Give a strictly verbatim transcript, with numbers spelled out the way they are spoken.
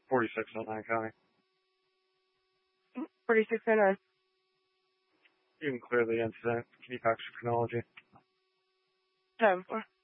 forty-six oh nine County. forty-six oh nine. You can clear the incident. Can you fax your chronology? Time for.